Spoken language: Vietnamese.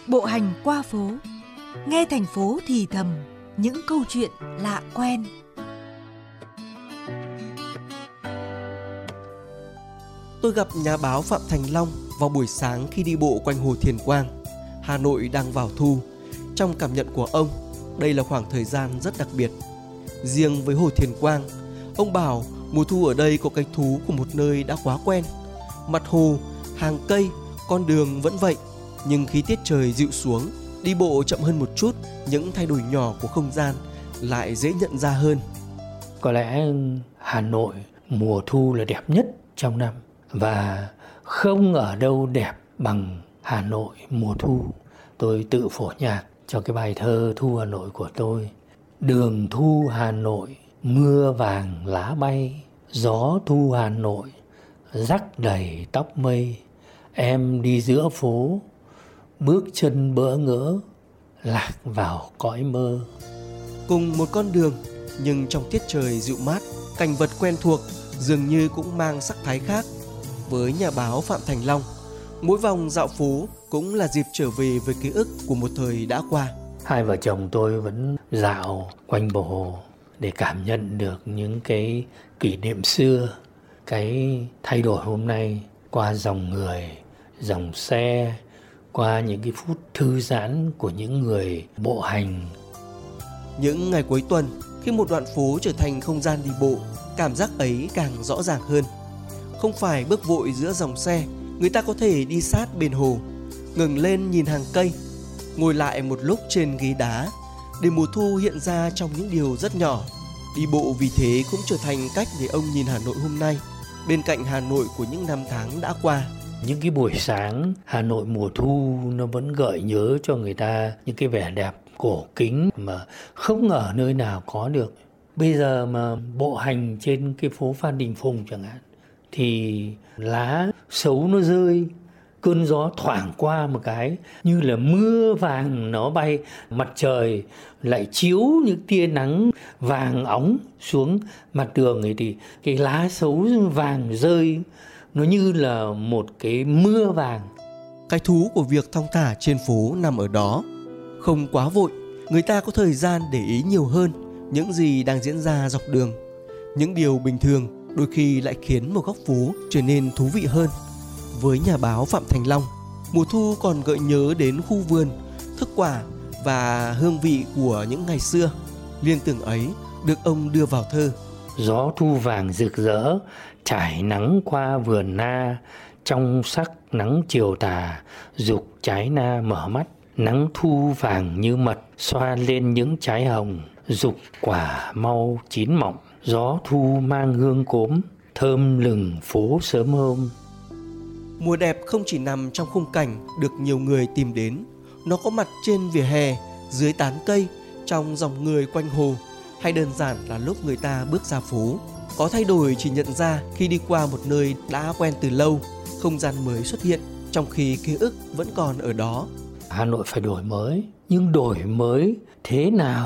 Bộ hành qua phố, nghe thành phố thì thầm những câu chuyện lạ quen. Tôi gặp nhà báo Phạm Thành Long vào buổi sáng khi đi bộ quanh Hồ Thiền Quang. Hà Nội đang vào thu. Trong cảm nhận của ông, đây là khoảng thời gian rất đặc biệt. Riêng với Hồ Thiền Quang, ông bảo mùa thu ở đây có cái thú của một nơi đã quá quen. Mặt hồ, hàng cây, con đường vẫn vậy, nhưng khi tiết trời dịu xuống, đi bộ chậm hơn một chút, những thay đổi nhỏ của không gian lại dễ nhận ra hơn. Có lẽ Hà Nội mùa thu là đẹp nhất trong năm, và không ở đâu đẹp bằng Hà Nội mùa thu. Tôi tự phổ nhạc cho cái bài thơ Thu Hà Nội của tôi. Đường thu Hà Nội, mưa vàng lá bay, gió thu Hà Nội, rắc đầy tóc mây. Em đi giữa phố, bước chân bỡ ngỡ, lạc vào cõi mơ. Cùng một con đường, nhưng trong tiết trời dịu mát, cảnh vật quen thuộc dường như cũng mang sắc thái khác. Với nhà báo Phạm Thành Long, mỗi vòng dạo phố cũng là dịp trở về với ký ức của một thời đã qua. Hai vợ chồng tôi vẫn dạo quanh bờ hồ để cảm nhận được những cái kỷ niệm xưa. Cái thay đổi hôm nay qua dòng người, dòng xe, qua những cái phút thư giãn của những người bộ hành. Những ngày cuối tuần, khi một đoạn phố trở thành không gian đi bộ, cảm giác ấy càng rõ ràng hơn. Không phải bước vội giữa dòng xe, người ta có thể đi sát bên hồ, ngẩng lên nhìn hàng cây, ngồi lại một lúc trên ghế đá, để mùa thu hiện ra trong những điều rất nhỏ. Đi bộ vì thế cũng trở thành cách để ông nhìn Hà Nội hôm nay, bên cạnh Hà Nội của những năm tháng đã qua. Những cái buổi sáng Hà Nội mùa thu nó vẫn gợi nhớ cho người ta những cái vẻ đẹp cổ kính mà không ở nơi nào có được. Bây giờ mà bộ hành trên cái phố Phan Đình Phùng chẳng hạn, thì lá xấu nó rơi, cơn gió thoảng qua một cái như là mưa vàng nó bay, mặt trời lại chiếu những tia nắng vàng óng xuống mặt đường ấy, thì cái lá xấu vàng rơi nó như là một cái mưa vàng. Cái thú của việc thong thả trên phố nằm ở đó. Không quá vội, người ta có thời gian để ý nhiều hơn những gì đang diễn ra dọc đường. Những điều bình thường đôi khi lại khiến một góc phố trở nên thú vị hơn. Với nhà báo Phạm Thành Long, mùa thu còn gợi nhớ đến khu vườn, thức quả và hương vị của những ngày xưa. Liên tưởng ấy được ông đưa vào thơ. Gió thu vàng rực rỡ, trải nắng qua vườn na, trong sắc nắng chiều tà, giục trái na mở mắt. Nắng thu vàng như mật, xoa lên những trái hồng, giục quả mau chín mọng. Gió thu mang hương cốm, thơm lừng phố sớm hôm. Mùa đẹp không chỉ nằm trong khung cảnh được nhiều người tìm đến. Nó có mặt trên vỉa hè, dưới tán cây, trong dòng người quanh hồ, hay đơn giản là lúc người ta bước ra phố. Có thay đổi chỉ nhận ra khi đi qua một nơi đã quen từ lâu, không gian mới xuất hiện, trong khi ký ức vẫn còn ở đó. Hà Nội phải đổi mới, nhưng đổi mới thế nào